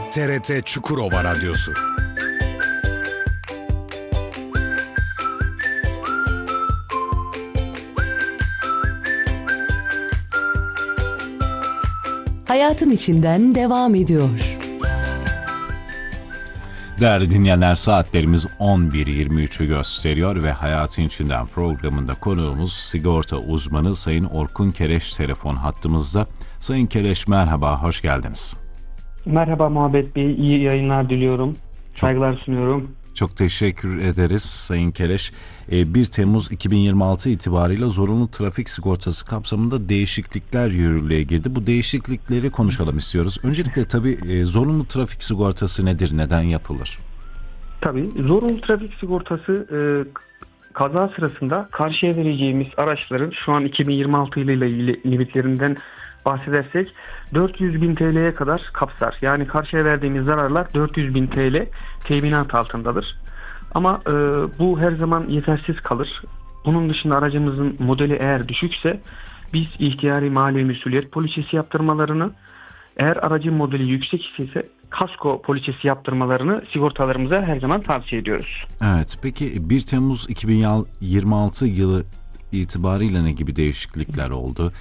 TRT Çukurova Radyosu. Hayatın içinden devam ediyor. Değerli dinleyenler, saatlerimiz 11.23'ü gösteriyor ve Hayatın İçinden programında konuğumuz sigorta uzmanı Sayın Orkun Kereş telefon hattımızda. Sayın Kereş, merhaba, hoş geldiniz. Merhaba Muhabbet Bey, iyi yayınlar diliyorum. Saygılar sunuyorum. Çok teşekkür ederiz Sayın Kereş. 1 Temmuz 2026 itibarıyla zorunlu trafik sigortası kapsamında değişiklikler yürürlüğe girdi. Bu değişiklikleri konuşalım istiyoruz. Öncelikle tabii zorunlu trafik sigortası nedir, neden yapılır? Tabii, zorunlu trafik sigortası kaza sırasında karşıya vereceğimiz araçların şu an 2026 yılıyla ilgili limitlerinden bahsedersek 400.000 TL'ye kadar kapsar. Yani karşıya verdiğimiz zararlar 400.000 TL teminat altındadır. Ama bu her zaman yetersiz kalır. Bunun dışında aracımızın modeli eğer düşükse biz ihtiyari mali mesuliyet poliçesi yaptırmalarını, eğer aracın modeli yüksek ise kasko poliçesi yaptırmalarını sigortalarımıza her zaman tavsiye ediyoruz. Evet, peki 1 Temmuz 2026 yılı itibarıyla ne gibi değişiklikler oldu?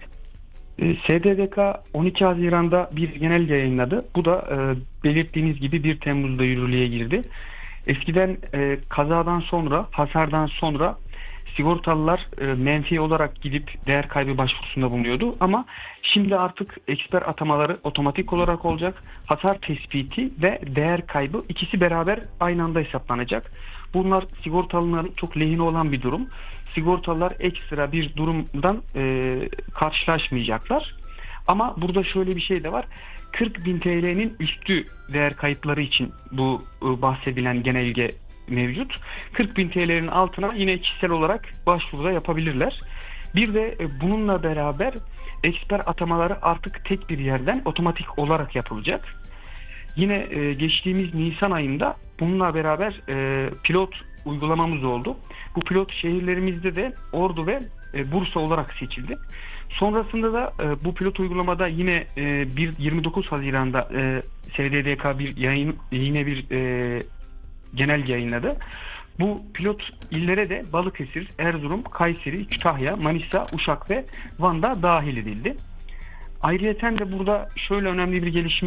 SDDK 12 Haziran'da bir genelge yayınladı. Bu da belirttiğiniz gibi 1 Temmuz'da yürürlüğe girdi. Eskiden kazadan sonra, hasardan sonra sigortalılar menfi olarak gidip değer kaybı başvurusunda bulunuyordu. Ama şimdi artık eksper atamaları otomatik olarak olacak. Hasar tespiti ve değer kaybı ikisi beraber aynı anda hesaplanacak. Bunlar sigortalıların çok lehine olan bir durum. Sigortalılar ekstra bir durumdan karşılaşmayacaklar. Ama burada şöyle bir şey de var. 40.000 TL'nin üstü değer kayıpları için bu bahsedilen genelge mevcut. 40.000 TL'nin altına yine kişisel olarak başvuruda yapabilirler. Bir de bununla beraber eksper atamaları artık tek bir yerden otomatik olarak yapılacak. Yine geçtiğimiz Nisan ayında bununla beraber pilot uygulamamız oldu. Bu pilot şehirlerimizde de Ordu ve Bursa olarak seçildi. Sonrasında da bu pilot uygulamada yine 29 Haziran'da SDDK yine bir genelge yayınladı. Bu pilot illere de Balıkesir, Erzurum, Kayseri, Kütahya, Manisa, Uşak ve Van'da dahil edildi. Ayrıyeten de burada şöyle önemli bir gelişme